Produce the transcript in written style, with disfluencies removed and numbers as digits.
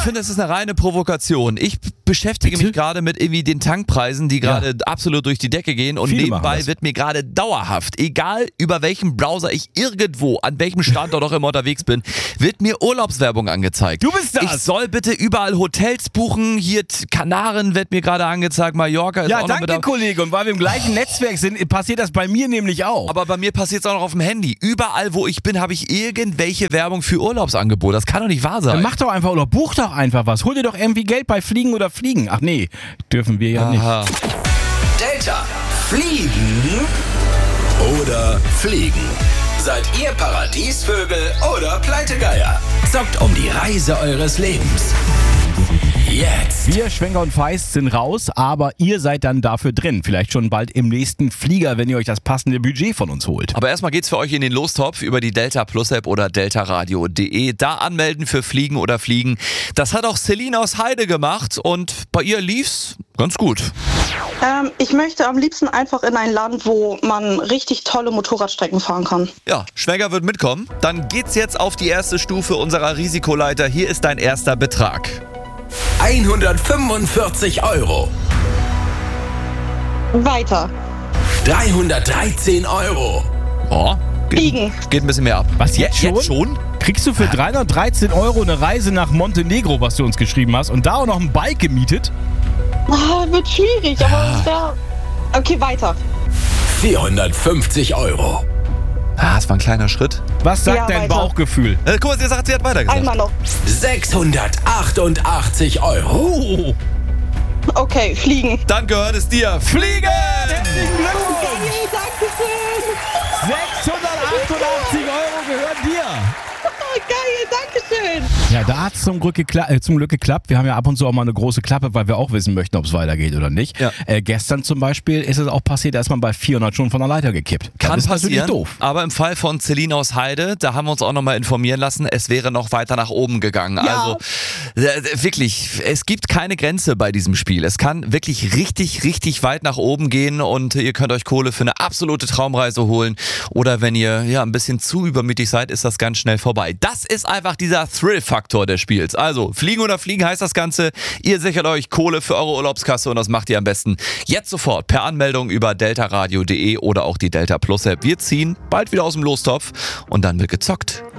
finde, es ist eine reine Provokation. Ich beschäftige mich gerade mit irgendwie den Tankpreisen, die gerade absolut durch die Decke gehen und Viele nebenbei wird mir gerade dauerhaft, egal über welchen Browser ich irgendwo, an welchem Standort auch immer unterwegs bin, wird mir Urlaubswerbung angezeigt. Du bist das! Ich soll bitte überall Hotels buchen, hier Kanaren wird mir gerade angezeigt, Mallorca ist auch noch mit danke, Kollege. Und weil wir im gleichen Netzwerk sind, passiert das bei mir nämlich auch. Aber bei mir passiert es auch noch auf dem Handy. Überall, wo ich bin, habe ich irgendwelche Werbung für Urlaubsangebote. Das kann doch nicht wahr sein. Dann mach doch einfach oder buch doch einfach was. Hol dir doch irgendwie Geld bei Fliegen oder Fliegen. Ach nee, dürfen wir ja nicht. Delta. Fliegen oder Fliegen? Seid ihr Paradiesvögel oder Pleitegeier? Zockt um die Reise eures Lebens. Jetzt. Wir, Schwenker und Feist, sind raus, aber ihr seid dann dafür drin. Vielleicht schon bald im nächsten Flieger, wenn ihr euch das passende Budget von uns holt. Aber erstmal geht's für euch in den Lostopf über die Delta Plus App oder deltaradio.de. Da anmelden für Fliegen oder Fliegen. Das hat auch Celine aus Heide gemacht und bei ihr lief's ganz gut. Ich möchte am liebsten einfach in ein Land, wo man richtig tolle Motorradstrecken fahren kann. Ja, Schwenker wird mitkommen. Dann geht's jetzt auf die erste Stufe unserer Risikoleiter. Hier ist dein erster Betrag. 145 €. Weiter. 313 €. Oh, Fliegen. geht ein bisschen mehr ab. Was, jetzt schon? Jetzt schon? Kriegst du für 313 € eine Reise nach Montenegro, was du uns geschrieben hast, und da auch noch ein Bike gemietet? Wird schwierig, aber es wäre... Okay, weiter. 450 €. Das war ein kleiner Schritt. Was sagt Ja, dein weiter. Bauchgefühl? Guck mal, sie sagt, sie hat weitergesagt. Einmal noch. 688 €. Oh, Okay, fliegen. Dann gehört es dir. Fliegen! herzlichen Glückwunsch! Hey, Dankeschön. 688 € gehören dir! Oh, geil, Dankeschön. Ja, da hat es zum Glück geklappt. Wir haben ja ab und zu auch mal eine große Klappe, weil wir auch wissen möchten, ob es weitergeht oder nicht. Ja. Gestern zum Beispiel ist es auch passiert, da ist man bei 400 schon von der Leiter gekippt. Kann das ist passieren, natürlich doof. aber im Fall von Celine aus Heide, da haben wir uns auch nochmal informieren lassen, es wäre noch weiter nach oben gegangen. Ja. Also wirklich, es gibt keine Grenze bei diesem Spiel. Es kann wirklich richtig, richtig weit nach oben gehen und ihr könnt euch Kohle für eine absolute Traumreise holen. Oder wenn ihr ein bisschen zu übermütig seid, ist das ganz schnell vorbei. Das ist einfach dieser Thrill-Faktor des Spiels. Also, Fliegen oder Fliegen heißt das Ganze. Ihr sichert euch Kohle für eure Urlaubskasse und das macht ihr am besten jetzt sofort per Anmeldung über deltaradio.de oder auch die Delta Plus App. Wir ziehen bald wieder aus dem Lostopf und dann wird gezockt.